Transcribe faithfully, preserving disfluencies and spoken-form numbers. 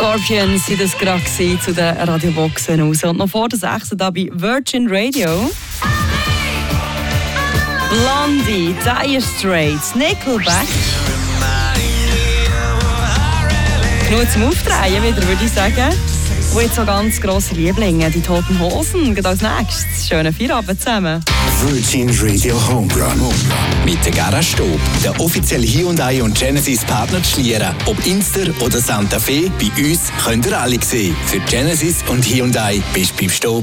Scorpions sind das gerade zu den Radioboxen raus. Und noch vor der sechsten da bei Virgin Radio. Blondie, Dire Straits, Nickelback. Genug zum Aufdrehen wieder, würde ich sagen. Und jetzt so ganz grosse Lieblinge, die Toten Hosen. Geht als nächstes. Schönen Feierabend zusammen. Virgin Radio Homerun. Mit der Garage Stob, der offizielle Hyundai und Genesis Partner zu Schlieren. Ob Inster oder Santa Fe, bei uns könnt ihr alle sehen. Für Genesis und Hyundai bist du beim Stob.